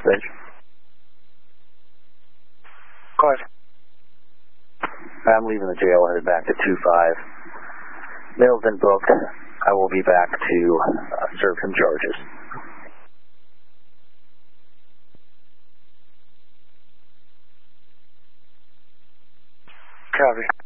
Stage. Go ahead. I'm leaving the jail, headed back to 2-5. Mail's been booked. I will be back to serve some charges. Copy.